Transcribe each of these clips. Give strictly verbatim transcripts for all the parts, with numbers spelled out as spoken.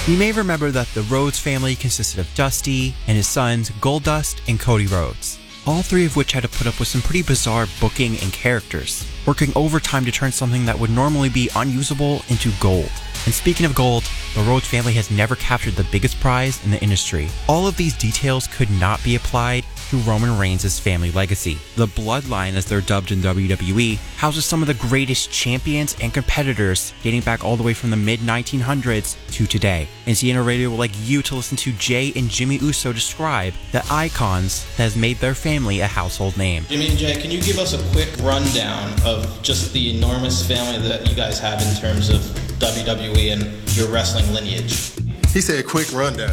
You may remember that the Rhodes family consisted of Dusty and his sons Goldust and Cody Rhodes, all three of which had to put up with some pretty bizarre booking and characters, working overtime to turn something that would normally be unusable into gold. And speaking of gold, the Rhodes family has never captured the biggest prize in the industry. All of these details could not be applied to Roman Reigns' family legacy. The Bloodline, as they're dubbed in W W E, houses some of the greatest champions and competitors dating back all the way from the mid nineteen hundreds to today. And C N O Radio would like you to listen to Jay and Jimmy Uso describe the icons that has made their family a household name. Jimmy and Jay, can you give us a quick rundown of just the enormous family that you guys have in terms of W W E and your wrestling lineage? He said quick rundown.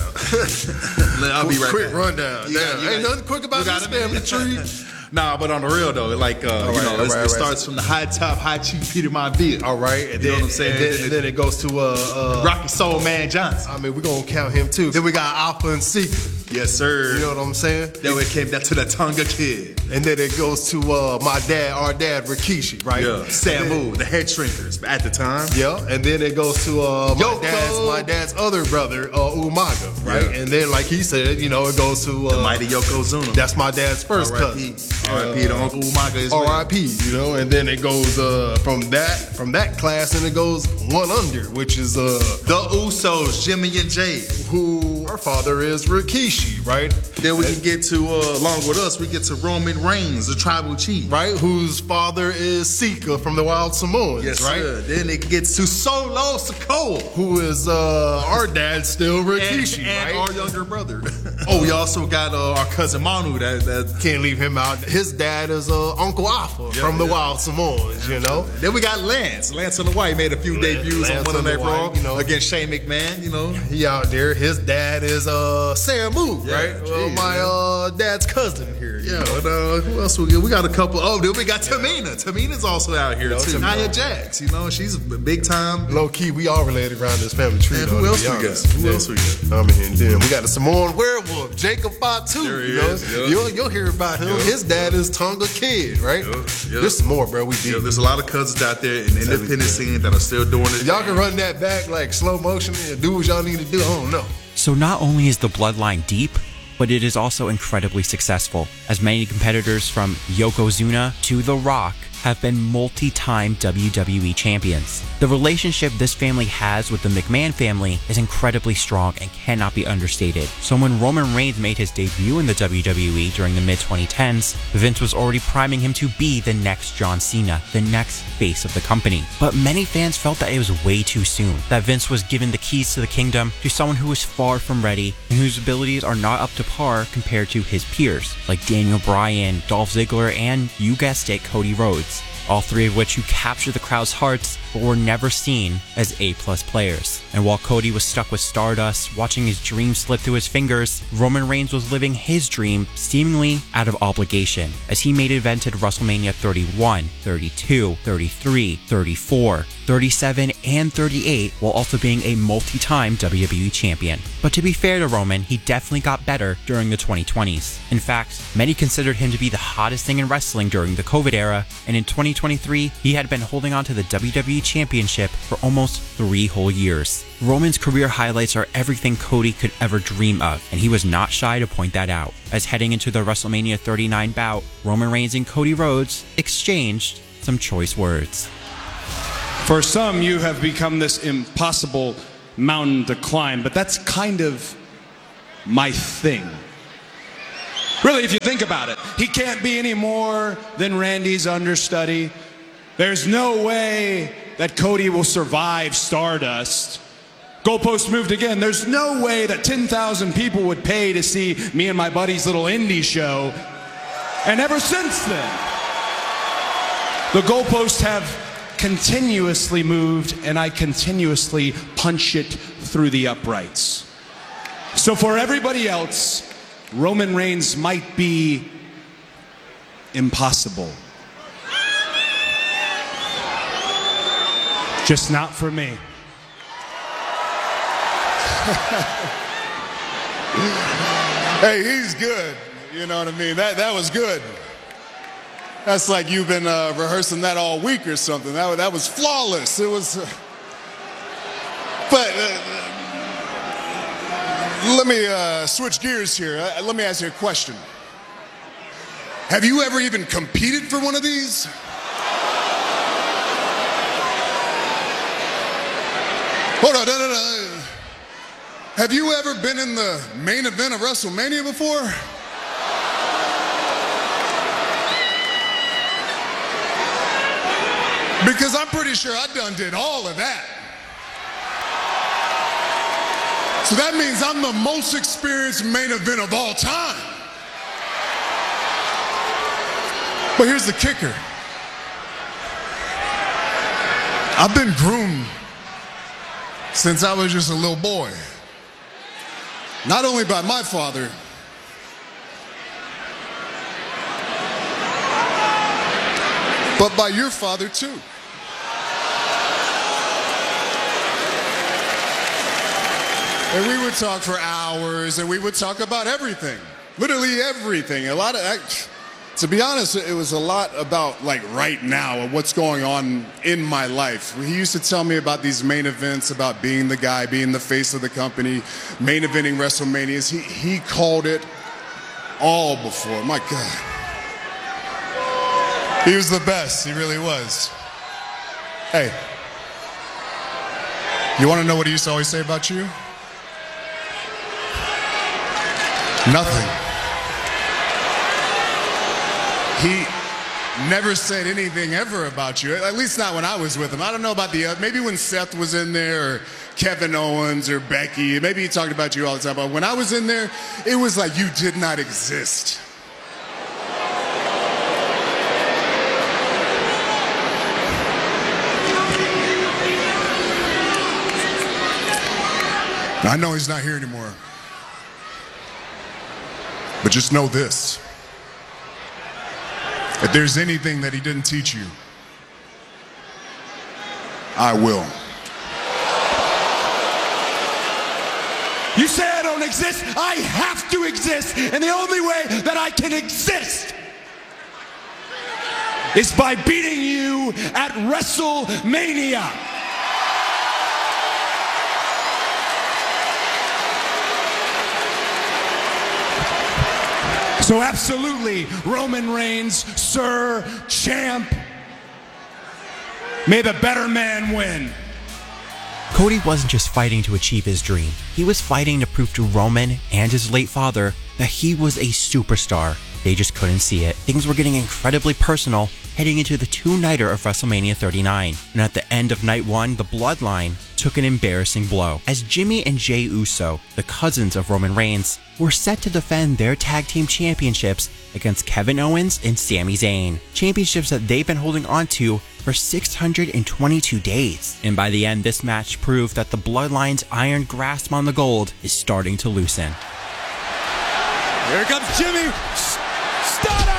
I'll be right quick back. rundown. You Damn, got- you ain't got- nothing quick about you got this it, family man. tree. Nah, but on the real though, like uh, All you right, know, all it's- right, it all starts from the high top, high chief Peter Monville. All right, and You know then, what I'm saying? And then, Then and it- then it goes to uh, uh, Rocky Soul Man Johnson. I mean, we're gonna count him too. Then we got Alpha and Secret. Yes, sir. You know what I'm saying? Then we came down to the Tonga Kid. And then it goes to uh, my dad, our dad, Rikishi, right? Yeah, And Samu, then- the head shrinkers at the time. Yeah, and then it goes to uh, my Yoko. dad's my dad's other brother, uh, Umaga, right? Yeah. And then, like he said, you know, it goes to uh, The mighty Yokozuna. that's my dad's first R I P. cousin. R I P. The Uncle Umaga is R I P, you know, and then it goes uh, from that from that class, and it goes one under, which is uh, the Usos, Jimmy and Jay. who our father is Rikishi, right? Then we can get to, uh, along with us, we get to Roman Reigns, the tribal chief. Right, whose father is Sika from the Wild Samoans, Yes, right? sir. Then it gets to Solo Sikoa. Who is uh, our dad still And, Rikishi, and right? our younger brother. Oh, we also got uh, our cousin Manu. That, that Can't leave him out. His dad is uh, Uncle Alpha Yeah, from the yeah. Wild Samoans, you know? Then we got Lance. Lance on the White made a few Lance- debuts Lance on Monday on the Night Raw, White, you know. against Shane McMahon. You know, He out there. His dad is uh, Samu, Yeah, right? Well, geez, my man. uh, dad's cousin here. you yeah. know? But, uh, who else we got? We got a couple. Oh, then we got Tamina. Tamina's also out here know, too. Tamina. Nia Jax. You know, she's a big time. Low key, we all related around this family tree. Man, though, who to else be we got? honest. Who Yeah. else we got? I mean, then we got a Samoan werewolf, Jacob Fatu. There he you know? is, yeah. You'll, you'll hear about him. Yeah. His dad is Tonga Kid, right? Yeah, yeah. There's some more, bro. We You know, did. there's a lot of cousins out there in the independent scene that are still doing it. Y'all can run that back like slow motion and do what y'all need to do. I don't know. So not only is the bloodline deep, but it is also incredibly successful, as many competitors from Yokozuna to The Rock have been multi-time W W E champions. The relationship this family has with the McMahon family is incredibly strong and cannot be understated. So when Roman Reigns made his debut in the W W E during the mid twenty tens, Vince was already priming him to be the next John Cena, the next face of the company. But many fans felt that it was way too soon, that Vince was given the keys to the kingdom to someone who was far from ready and whose abilities are not up to par compared to his peers, like Daniel Bryan, Dolph Ziggler, and, you guessed it, Cody Rhodes. All three of which who captured the crowd's hearts but were never seen as A-plus players. And while Cody was stuck with Stardust, watching his dream slip through his fingers, Roman Reigns was living his dream seemingly out of obligation, as he main evented WrestleMania thirty-one, thirty-two, thirty-three, thirty-four, thirty-seven, and thirty-eight, while also being a multi-time W W E champion. But to be fair to Roman, he definitely got better during the twenty twenties. In fact, many considered him to be the hottest thing in wrestling during the COVID era, and in twenty twenty-three, he had been holding on to the W W E Championship for almost three whole years. Roman's career highlights are everything Cody could ever dream of, and he was not shy to point that out. As heading into the WrestleMania thirty-nine bout, Roman Reigns and Cody Rhodes exchanged some choice words. For some, you have become this impossible mountain to climb, but that's kind of my thing. Really, if you think about it, he can't be any more than Randy's understudy. There's no way that Cody will survive Stardust. Goalpost moved again. There's no way that ten thousand people would pay to see me and my buddy's little indie show. And ever since then, the goalposts have continuously moved, and I continuously punch it through the uprights. So for everybody else, Roman Reigns might be impossible. Just not for me. Hey, he's good. You know what I mean? That that was good. That's like you've been uh, rehearsing that all week or something. That, that was flawless. It was. Uh, but uh, Let me uh, switch gears here. Uh, let me ask you a question. Have you ever even competed for one of these? Hold on, no, no, no. Have you ever been in the main event of WrestleMania before? Because I'm pretty sure I done did all of that. So that means I'm the most experienced main event of all time. But here's the kicker. I've been groomed since I was just a little boy. Not only by my father, but by your father too. And we would talk for hours, and we would talk about everything, literally everything. A lot of, to be honest, it was a lot about like right now and what's going on in my life. He used to tell me about these main events, about being the guy, being the face of the company, main eventing WrestleManias. He he called it all before. My God. He was the best. He really was. Hey, you want to know what he used to always say about you? Nothing. He never said anything ever about you, at least not when I was with him. I don't know about the other, maybe when Seth was in there, or Kevin Owens, or Becky, maybe he talked about you all the time, but when I was in there, it was like you did not exist. I know he's not here anymore. But just know this. If there's anything that he didn't teach you, I will. You say I don't exist? I have to exist. And the only way that I can exist is by beating you at WrestleMania. So absolutely, Roman Reigns, Sir, Champ, may the better man win. Cody wasn't just fighting to achieve his dream. He was fighting to prove to Roman and his late father that he was a superstar. They just couldn't see it. Things were getting incredibly personal heading into the two-nighter of WrestleMania thirty-nine. And at the end of night one, the Bloodline took an embarrassing blow, as Jimmy and Jey Uso, the cousins of Roman Reigns, were set to defend their tag team championships against Kevin Owens and Sami Zayn, championships that they've been holding on to for six hundred twenty-two days. And by the end, this match proved that the Bloodline's iron grasp on the gold is starting to loosen. Here comes Jimmy. Stunner!